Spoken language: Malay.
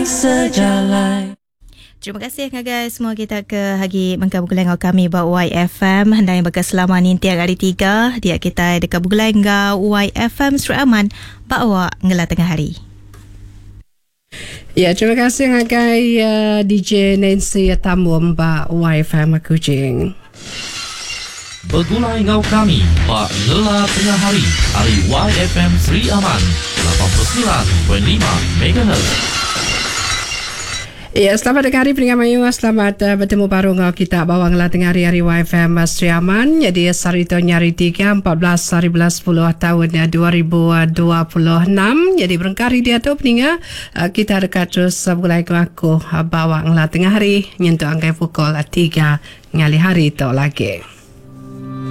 sejalan. Terima kasih guys semua kita ke hagi mengka bukulan ngau kami ba YFM handai baga selama ni tiang hari 3 dia kita dekat bukulan ngau YFM Serai Aman ba awak ngela tengah hari. Ya, terima kasih ngagai DJ Nancy tamu ba YFM Kuching. Begulai ngau kami ba ngela tengah hari YFM Serai Aman 89.5 MHz. Ya, selamat dengar hari pendengar Mayu. Selamat bertemu baru ngau kita bawang lah tengah hari YFM Serai Aman. Jadi sarito nyari 3 14 hari 10 tahun 2026. Jadi berengkari dia tu pendengar kita dekat terus mulai aku bawang lah tengah hari nyentuh angkai pukul 3 ngali hari tu lagi.